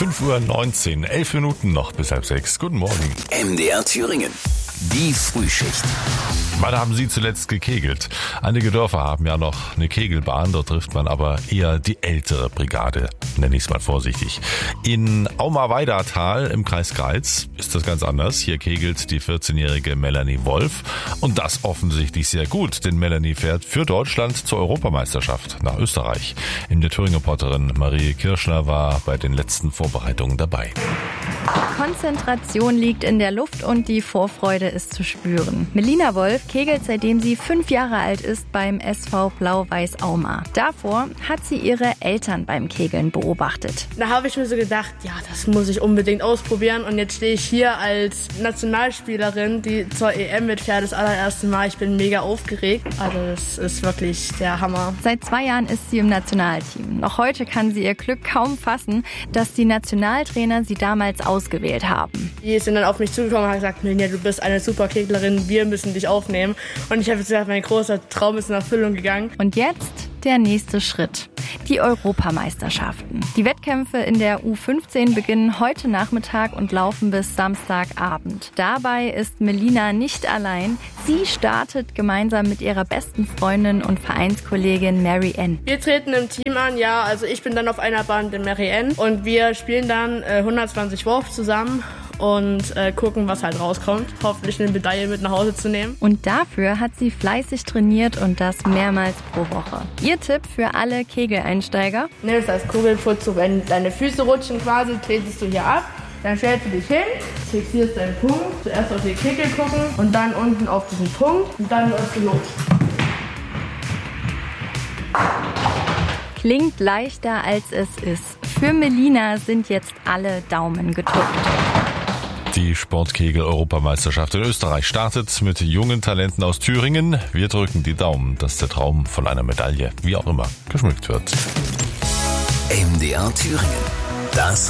5:19 Uhr, 11 Minuten noch bis 5:30. Guten Morgen. MDR Thüringen. Die Frühschicht. Wann haben Sie zuletzt gekegelt? Einige Dörfer haben ja noch eine Kegelbahn, dort trifft man aber eher die ältere Brigade, nenne ich es mal vorsichtig. In Auma-Weidatal im Kreis Greiz ist das ganz anders. Hier kegelt die 14-jährige Melanie Wolf und das offensichtlich sehr gut, denn Melanie fährt für Deutschland zur Europameisterschaft nach Österreich. Die Thüringen-Reporterin Marie Kirschner war bei den letzten Vorbereitungen dabei. Konzentration liegt in der Luft und die Vorfreude ist zu spüren. Melina Wolf kegelt, seitdem sie 5 Jahre alt ist, beim SV Blau-Weiß Auma. Davor hat sie ihre Eltern beim Kegeln beobachtet. Da habe ich mir so gedacht, ja, das muss ich unbedingt ausprobieren. Und jetzt stehe ich hier als Nationalspielerin, die zur EM mitfährt, das allererste Mal. Ich bin mega aufgeregt. Also das ist wirklich der Hammer. Seit 2 Jahren ist sie im Nationalteam. Noch heute kann sie ihr Glück kaum fassen, dass die Nationaltrainer sie damals ausgewählt haben. Die sind dann auf mich zugekommen und haben gesagt, Melina, du bist eine super Keglerin, wir müssen dich aufnehmen. Und ich habe jetzt gesagt, mein großer Traum ist in Erfüllung gegangen. Und jetzt der nächste Schritt. Die Europameisterschaften. Die Wettkämpfe in der U15 beginnen heute Nachmittag und laufen bis Samstagabend. Dabei ist Melina nicht allein. Sie startet gemeinsam mit ihrer besten Freundin und Vereinskollegin Mary Ann. Wir treten im Team an, ja, also ich bin dann auf einer Bahn mit Mary Ann und wir spielen dann 120 Wurf zusammen und gucken, was halt rauskommt. Hoffentlich eine Medaille mit nach Hause zu nehmen. Und dafür hat sie fleißig trainiert und das mehrmals pro Woche. Ihr Tipp für alle Kegeleinsteiger? Nimm es als Kugelputz, wenn deine Füße rutschen quasi, tretest du hier ab. Dann stellst du dich hin, fixierst deinen Punkt, zuerst auf die Kegel gucken und dann unten auf diesen Punkt und dann läufst du los. Klingt leichter als es ist. Für Melina sind jetzt alle Daumen gedrückt. Die Sportkegel-Europameisterschaft in Österreich startet mit jungen Talenten aus Thüringen. Wir drücken die Daumen, dass der Traum von einer Medaille, wie auch immer, geschmückt wird. MDR Thüringen. Das